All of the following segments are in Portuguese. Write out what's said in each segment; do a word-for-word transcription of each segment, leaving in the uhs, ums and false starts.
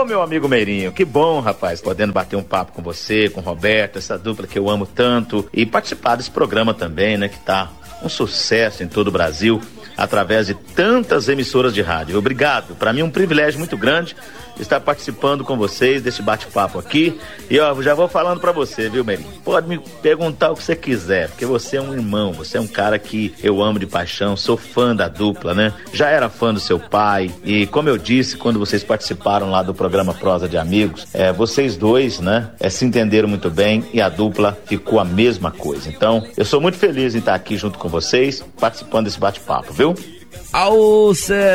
meu amigo Meirinho, que bom, rapaz, podendo bater um papo com você, com o Roberto, essa dupla que eu amo tanto, e participar desse programa também, né, que tá um sucesso em todo o Brasil, através de tantas emissoras de rádio. Obrigado, para mim é um privilégio muito grande estar participando com vocês desse bate-papo aqui. E ó, já vou falando pra você, viu, Meirinho? Pode me perguntar o que você quiser, porque você é um irmão, você é um cara que eu amo de paixão, sou fã da dupla, né? Já era fã do seu pai, e como eu disse, quando vocês participaram lá do programa Prosa de Amigos, é, vocês dois, né, é, se entenderam muito bem e a dupla ficou a mesma coisa. Então, eu sou muito feliz em estar aqui junto com vocês, participando desse bate-papo, viu? Alô,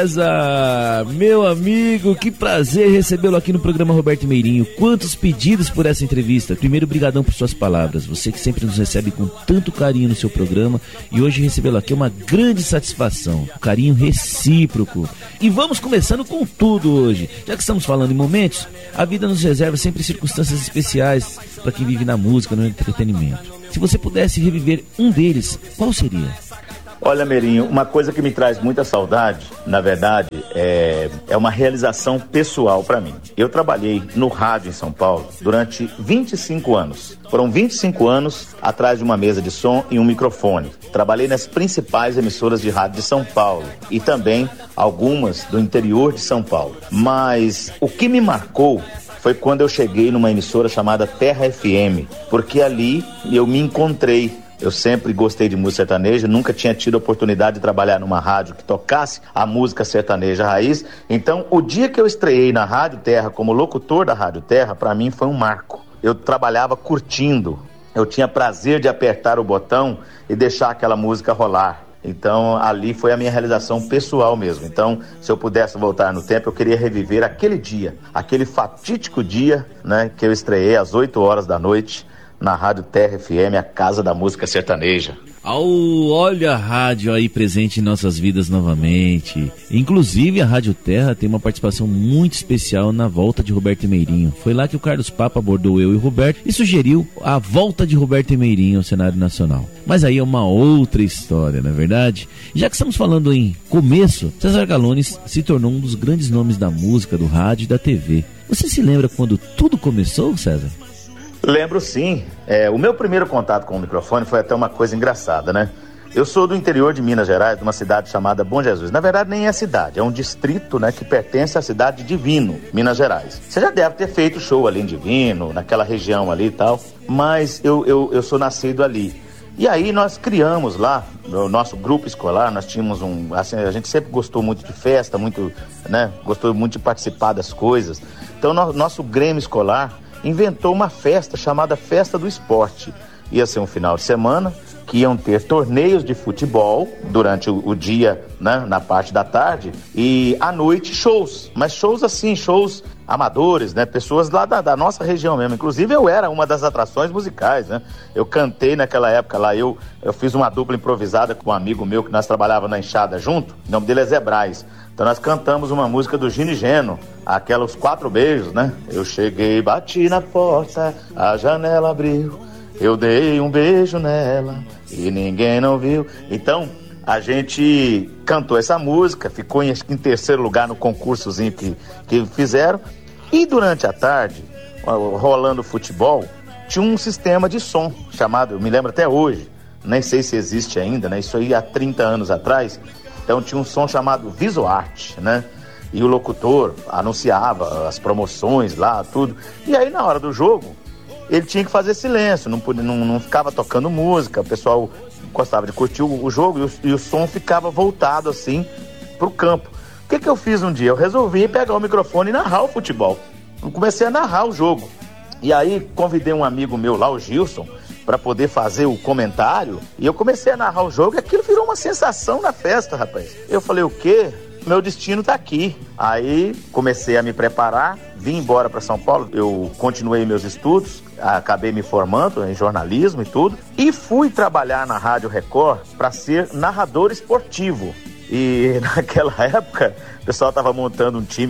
César, meu amigo, que prazer recebê-lo aqui no programa Roberto Meirinho. Quantos pedidos por essa entrevista. Primeiro, brigadão por suas palavras. Você que sempre nos recebe com tanto carinho no seu programa, e hoje recebê-lo aqui é uma grande satisfação, um carinho recíproco. E vamos começando com tudo hoje. Já que estamos falando em momentos, a vida nos reserva sempre circunstâncias especiais para quem vive na música, no entretenimento. Se você pudesse reviver um deles, qual seria? Olha, Meirinho, uma coisa que me traz muita saudade, na verdade, é, é uma realização pessoal para mim. Eu trabalhei no rádio em São Paulo durante vinte e cinco anos. Foram vinte e cinco anos atrás de uma mesa de som e um microfone. Trabalhei nas principais emissoras de rádio de São Paulo e também algumas do interior de São Paulo. Mas o que me marcou foi quando eu cheguei numa emissora chamada Terra F M, porque ali eu me encontrei. Eu sempre gostei de música sertaneja, nunca tinha tido a oportunidade de trabalhar numa rádio que tocasse a música sertaneja raiz. Então, o dia que eu estreiei na Rádio Terra como locutor da Rádio Terra, para mim foi um marco. Eu trabalhava curtindo, eu tinha prazer de apertar o botão e deixar aquela música rolar. Então, ali foi a minha realização pessoal mesmo. Então, se eu pudesse voltar no tempo, eu queria reviver aquele dia, aquele fatídico dia, né, que eu estreiei às oito horas da noite, na Rádio Terra F M, a casa da música sertaneja. Oh, olha a rádio aí presente em nossas vidas novamente. Inclusive a Rádio Terra tem uma participação muito especial na volta de Roberto Meirinho. Foi lá que o Carlos Papa abordou eu e o Roberto e sugeriu a volta de Roberto Meirinho ao cenário nacional. Mas aí é uma outra história, não é verdade? Já que estamos falando em começo, César Galones se tornou um dos grandes nomes da música, do rádio e da T V. Você se lembra quando tudo começou, César? Lembro sim. É, o meu primeiro contato com o microfone foi até uma coisa engraçada, né? Eu sou do interior de Minas Gerais, de uma cidade chamada Bom Jesus. Na verdade, nem é cidade, é um distrito, né, que pertence à cidade de Divino, Minas Gerais. Você já deve ter feito show ali em Divino, naquela região ali e tal, mas eu, eu, eu sou nascido ali. E aí nós criamos lá, no nosso grupo escolar, nós tínhamos um... Assim, a gente sempre gostou muito de festa, muito, né, gostou muito de participar das coisas. Então, no, nosso grêmio escolar inventou uma festa chamada Festa do Esporte. Ia ser um final de semana que iam ter torneios de futebol durante o, o dia, né, na parte da tarde, e à noite shows, mas shows assim, shows amadores, né, pessoas lá da, da nossa região mesmo. Inclusive eu era uma das atrações musicais, né, eu cantei naquela época lá, eu, eu fiz uma dupla improvisada com um amigo meu que nós trabalhávamos na enxada junto, o nome dele é Zé Braz. Então nós cantamos uma música do Gino e Geno, aquela Os Quatro Beijos, né? Eu cheguei, bati na porta, a janela abriu, eu dei um beijo nela e ninguém não viu. Então a gente cantou essa música, ficou em, acho que em terceiro lugar no concursozinho que, que fizeram. E durante a tarde, rolando futebol, tinha um sistema de som chamado, eu me lembro até hoje, nem sei se existe ainda, né? Isso aí há trinta anos atrás. Então tinha um som chamado VisuArt, né? E o locutor anunciava as promoções lá, tudo. E aí na hora do jogo, ele tinha que fazer silêncio, não, podia, não, não ficava tocando música, o pessoal gostava de curtir o, o jogo e o, e o som ficava voltado assim pro campo. O que que eu fiz um dia? Eu resolvi pegar o microfone e narrar o futebol. Eu comecei a narrar o jogo. E aí convidei um amigo meu lá, o Gilson, para poder fazer o comentário, e eu comecei a narrar o jogo e aquilo virou uma sensação na festa, rapaz. Eu falei, o quê? Meu destino tá aqui. Aí comecei a me preparar, vim embora para São Paulo, eu continuei meus estudos, acabei me formando em jornalismo e tudo, e fui trabalhar na Rádio Record para ser narrador esportivo. E naquela época, o pessoal estava montando um time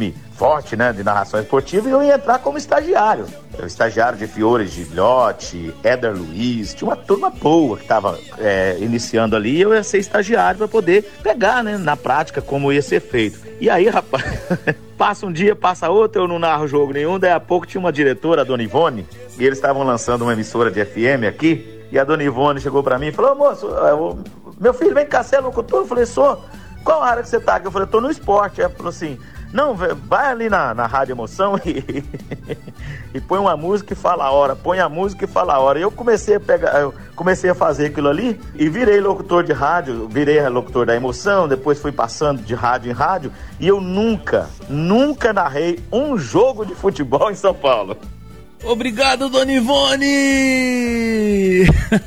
esporte, né, de narração esportiva, e eu ia entrar como estagiário. Eu, estagiário de Fiore Gigliotti, Éder Luiz, tinha uma turma boa que estava é, iniciando ali, e eu ia ser estagiário para poder pegar, né, na prática como ia ser feito. E aí, rapaz, passa um dia, passa outro, eu não narro jogo nenhum, daí a pouco tinha uma diretora, a Dona Ivone, e eles estavam lançando uma emissora de F M aqui, e a Dona Ivone chegou para mim e falou: moço, eu, meu filho, vem cá, você é locutor? Eu falei: sou. Qual área que você tá aqui? Eu falei: eu tô no esporte. Ela falou assim: não, vai ali na, na Rádio Emoção e, e põe uma música e fala a hora, põe a música e fala a hora. E eu comecei a pegar, eu comecei a fazer aquilo ali e virei locutor de rádio, virei locutor da Emoção, depois fui passando de rádio em rádio, e eu nunca, nunca narrei um jogo de futebol em São Paulo. Obrigado, Dona Ivone!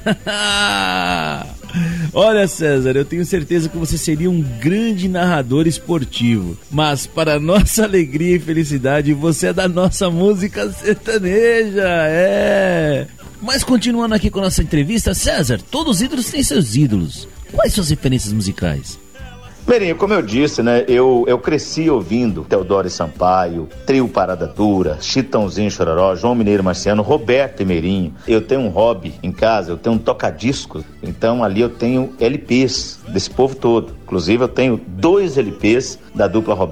Olha, César, eu tenho certeza que você seria um grande narrador esportivo, mas para nossa alegria e felicidade, você é da nossa música sertaneja, é... Mas continuando aqui com a nossa entrevista, César, todos os ídolos têm seus ídolos. Quais suas referências musicais? Meirinho, como eu disse, né, eu, eu cresci ouvindo Teodoro e Sampaio, Trio Parada Dura, Chitãozinho Chororó, João Mineiro Marciano, Roberto e Meirinho. Eu tenho um hobby em casa, eu tenho um toca-discos, então ali eu tenho L Pês desse povo todo. Inclusive eu tenho dois L Pês da dupla